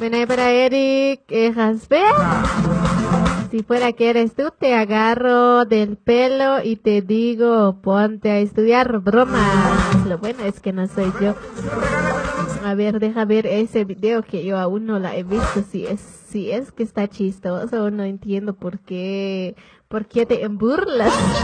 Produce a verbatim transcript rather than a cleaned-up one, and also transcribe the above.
También hay para Eric eh, Hasbe. Si fuera que eres tú, te agarro del pelo y te digo, ponte a estudiar, bromas. Lo bueno es que no soy yo. A ver, deja ver ese video que yo aún no la he visto. Si es, si es que está chistoso, no entiendo por qué, por qué te burlas.